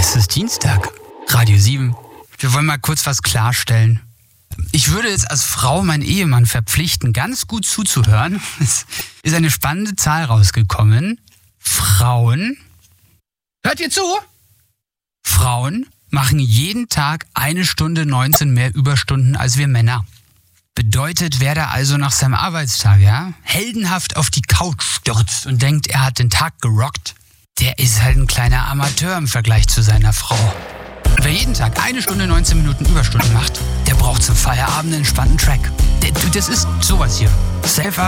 Es ist Dienstag, Radio 7. Wir wollen mal kurz was klarstellen. Ich würde jetzt als Frau meinen Ehemann verpflichten, ganz gut zuzuhören. Es ist eine spannende Zahl rausgekommen. Frauen, hört ihr zu? Frauen machen jeden Tag 1 Stunde 19 mehr Überstunden als wir Männer. Bedeutet, wer da also nach seinem Arbeitstag, heldenhaft auf die Couch stürzt und denkt, er hat den Tag gerockt, der ist halt ein kleiner Amateur im Vergleich zu seiner Frau. Wer jeden Tag 1 Stunde 19 Minuten Überstunden macht, der braucht zum Feierabend einen entspannten Track. Das ist sowas hier. Self